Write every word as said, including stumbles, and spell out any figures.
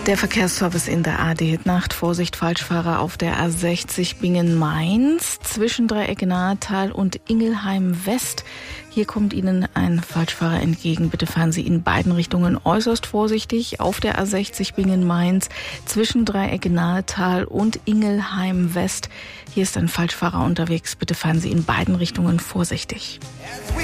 Der Verkehrsservice in der A D Nacht. Vorsicht, Falschfahrer auf der A sechzig Bingen-Mainz zwischen Dreieck-Nahetal und Ingelheim-West. Hier kommt Ihnen ein Falschfahrer entgegen. Bitte fahren Sie in beiden Richtungen äußerst vorsichtig. Auf der A sechzig Bingen-Mainz zwischen Dreieck-Nahetal und Ingelheim-West. Hier ist ein Falschfahrer unterwegs. Bitte fahren Sie in beiden Richtungen vorsichtig.